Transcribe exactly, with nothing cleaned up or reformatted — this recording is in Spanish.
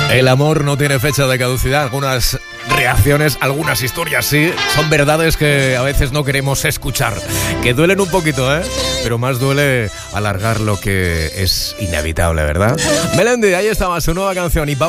El amor no tiene fecha de caducidad. Algunas reacciones, algunas historias sí, son verdades que a veces no queremos escuchar, que duelen un poquito, ¿eh? Pero más duele alargar lo que es inevitable, ¿verdad? Melendi, ahí estaba su nueva canción y